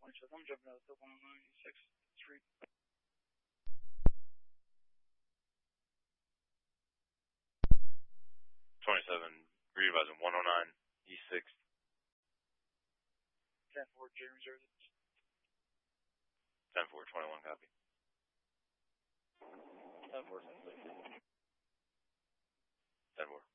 I'm jumping out of 196th Street. 27, readvising 109 East 6th. 10-4, J reserve. 10-4, 21, copy. 10-4, 10-4.